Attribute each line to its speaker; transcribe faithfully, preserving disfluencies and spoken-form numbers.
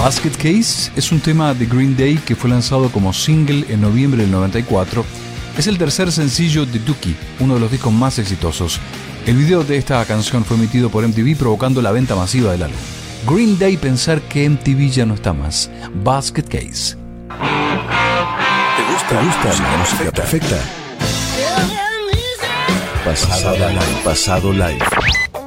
Speaker 1: Basket Case es un tema de Green Day que fue lanzado como single en noviembre del noventa y cuatro. Es el tercer sencillo de Dookie, uno de los discos más exitosos. El video de esta canción fue emitido por M T V provocando la venta masiva del álbum. Green Day pensar que M T V ya no está más. Basket Case.
Speaker 2: ¿Te gusta, ¿Te gusta la música perfecta? Pasado live. Pasado live.